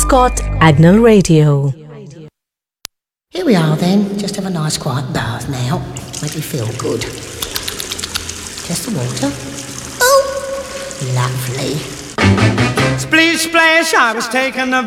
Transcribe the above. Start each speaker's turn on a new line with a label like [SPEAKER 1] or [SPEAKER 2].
[SPEAKER 1] Scott Agnell Radio.
[SPEAKER 2] Here we are then, just have a nice quiet bath now. Make you feel good. Just the water. Oh, lovely.
[SPEAKER 3] Splish splash, I was taking a